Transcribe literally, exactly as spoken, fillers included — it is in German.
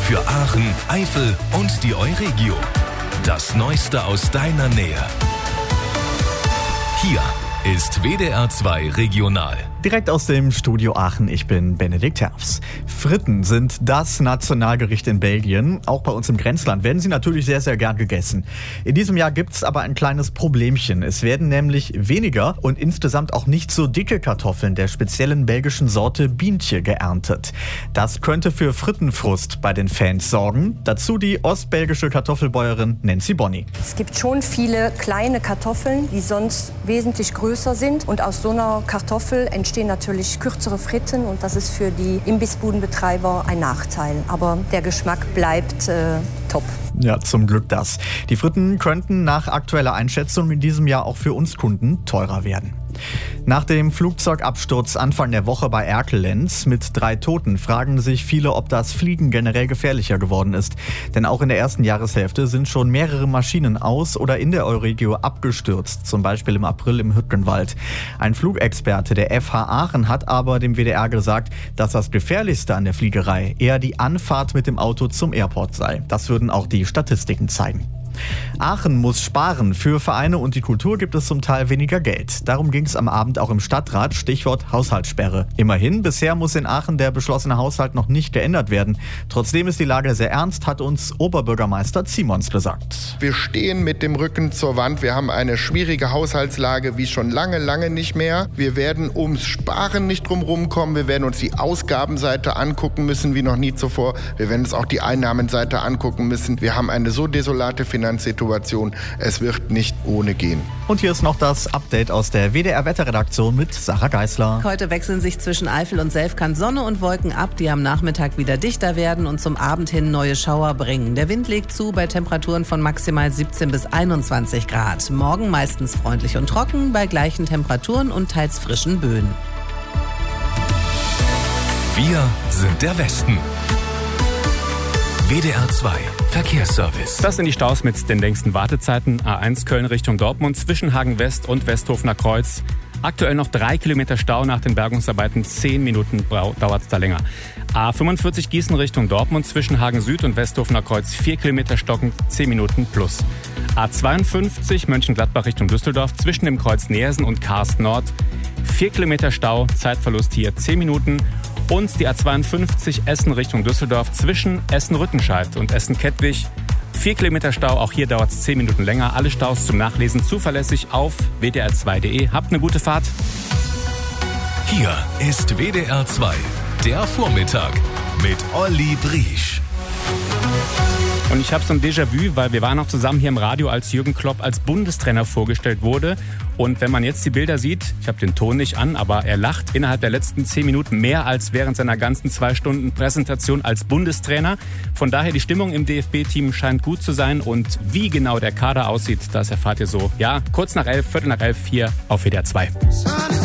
Für Aachen, Eifel und die Euregio. Das Neueste aus deiner Nähe. Hier ist W D R zwei Regional. Direkt aus dem Studio Aachen, ich bin Benedikt Herfs. Fritten sind das Nationalgericht in Belgien. Auch bei uns im Grenzland werden sie natürlich sehr, sehr gern gegessen. In diesem Jahr gibt es aber ein kleines Problemchen. Es werden nämlich weniger und insgesamt auch nicht so dicke Kartoffeln der speziellen belgischen Sorte Bientje geerntet. Das könnte für Frittenfrust bei den Fans sorgen. Dazu die ostbelgische Kartoffelbäuerin Nancy Bonny. Es gibt schon viele kleine Kartoffeln, die sonst wesentlich größer sind. Und aus so einer Kartoffel entstehen natürlich kürzere Fritten und das ist für die Imbissbudenbetreiber ein Nachteil. Aber der Geschmack bleibt äh, top. Ja, zum Glück das. Die Fritten könnten nach aktueller Einschätzung in diesem Jahr auch für uns Kunden teurer werden. Nach dem Flugzeugabsturz Anfang der Woche bei Erkelenz mit drei Toten fragen sich viele, ob das Fliegen generell gefährlicher geworden ist. Denn auch in der ersten Jahreshälfte sind schon mehrere Maschinen aus oder in der Euregio abgestürzt, zum Beispiel im April im Hütgenwald. Ein Flugexperte der F H Aachen hat aber dem W D R gesagt, dass das Gefährlichste an der Fliegerei eher die Anfahrt mit dem Auto zum Airport sei. Das würden auch die Statistiken zeigen. Aachen muss sparen. Für Vereine und die Kultur gibt es zum Teil weniger Geld. Darum ging es am Abend auch im Stadtrat, Stichwort Haushaltssperre. Immerhin, bisher muss in Aachen der beschlossene Haushalt noch nicht geändert werden. Trotzdem ist die Lage sehr ernst, hat uns Oberbürgermeister Zimons gesagt. Wir stehen mit dem Rücken zur Wand. Wir haben eine schwierige Haushaltslage wie schon lange, lange nicht mehr. Wir werden ums Sparen nicht drumherum kommen. Wir werden uns die Ausgabenseite angucken müssen wie noch nie zuvor. Wir werden uns auch die Einnahmenseite angucken müssen. Wir haben eine so desolate Finanzsituation. Es wird nicht ohne gehen. Und hier ist noch das Update aus der W D R-Wetterredaktion mit Sarah Geisler. Heute wechseln sich zwischen Eifel und Selfkant Sonne und Wolken ab, die am Nachmittag wieder dichter werden und zum Abend hin neue Schauer bringen. Der Wind legt zu bei Temperaturen von maximal siebzehn bis einundzwanzig Grad. Morgen meistens freundlich und trocken, bei gleichen Temperaturen und teils frischen Böen. Wir sind der Westen. W D R zwei Verkehrsservice. Das sind die Staus mit den längsten Wartezeiten. A eins Köln Richtung Dortmund zwischen Hagen West und Westhofener Kreuz. Aktuell noch drei Kilometer Stau nach den Bergungsarbeiten. Zehn Minuten dauert es da länger. A fünfundvierzig Gießen Richtung Dortmund zwischen Hagen Süd und Westhofener Kreuz. Vier Kilometer stockend, zehn Minuten plus. A zweiundfünfzig Mönchengladbach Richtung Düsseldorf zwischen dem Kreuz Neersen und Karst Nord. Vier Kilometer Stau, Zeitverlust hier zehn Minuten. Und die A zweiundfünfzig Essen Richtung Düsseldorf zwischen Essen-Rüttenscheid und Essen-Kettwig. Vier Kilometer Stau, auch hier dauert es zehn Minuten länger. Alle Staus zum Nachlesen zuverlässig auf w d r zwei punkt d e. Habt eine gute Fahrt. Hier ist W D R zwei, der Vormittag mit Olli Briesch. Und ich habe so ein Déjà-vu, weil wir waren auch zusammen hier im Radio, als Jürgen Klopp als Bundestrainer vorgestellt wurde. Und wenn man jetzt die Bilder sieht, ich habe den Ton nicht an, aber er lacht innerhalb der letzten zehn Minuten mehr als während seiner ganzen zwei Stunden Präsentation als Bundestrainer. Von daher, die Stimmung im D F B-Team scheint gut zu sein. Und wie genau der Kader aussieht, das erfahrt ihr so, ja, kurz nach elf, Viertel nach elf hier auf W D R zwei.